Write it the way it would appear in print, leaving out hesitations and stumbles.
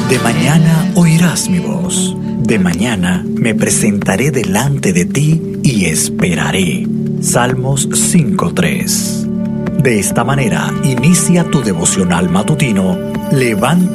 De mañana oirás mi voz. De mañana me presentaré delante de ti y esperaré. Salmos 5:3. De esta manera inicia tu devocional matutino. Levanta